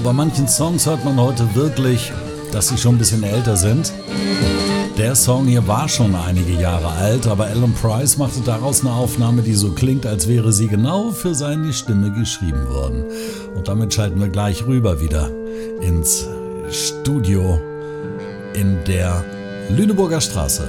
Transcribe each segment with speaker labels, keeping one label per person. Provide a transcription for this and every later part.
Speaker 1: bei manchen Songs hört man heute wirklich, dass sie schon ein bisschen älter sind. Der Song hier war schon einige Jahre alt, aber Alan Price machte daraus eine Aufnahme, die so klingt, als wäre sie genau für seine Stimme geschrieben worden. Und damit schalten wir gleich rüber wieder ins Studio in der Lüneburger Straße.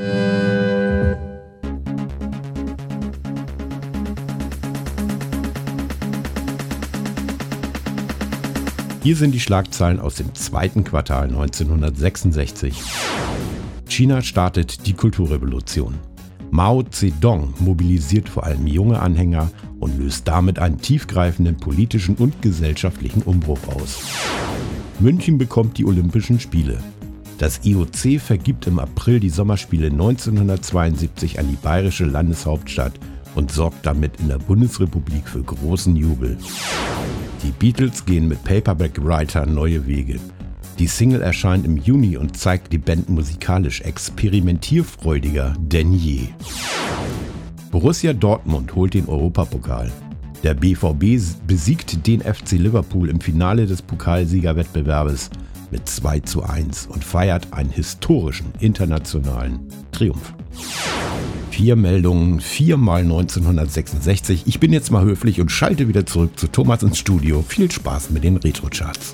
Speaker 2: Hier sind die Schlagzeilen aus dem zweiten Quartal 1966. China startet die Kulturrevolution. Mao Zedong mobilisiert vor allem junge Anhänger und löst damit einen tiefgreifenden politischen und gesellschaftlichen Umbruch aus. München bekommt die Olympischen Spiele. Das IOC vergibt im April die Sommerspiele 1972 an die bayerische Landeshauptstadt und sorgt damit in der Bundesrepublik für großen Jubel. Die Beatles gehen mit Paperback Writer neue Wege. Die Single erscheint im Juni und zeigt die Band musikalisch experimentierfreudiger denn je. Borussia Dortmund holt den Europapokal. Der BVB besiegt den FC Liverpool im Finale des Pokalsiegerwettbewerbes mit 2:1 und feiert einen historischen internationalen Triumph. 4 Meldungen, 4 mal 1966. Ich bin jetzt mal höflich und schalte wieder zurück zu Thomas ins Studio. Viel Spaß mit den Retro-Charts.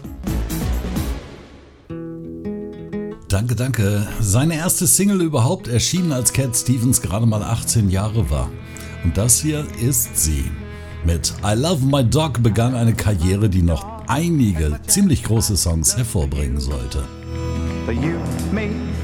Speaker 1: Danke. Seine erste Single überhaupt erschien, als Cat Stevens gerade mal 18 Jahre war. Und das hier ist sie. Mit I Love My Dog begann eine Karriere, die noch einige ziemlich große Songs hervorbringen sollte.
Speaker 3: You may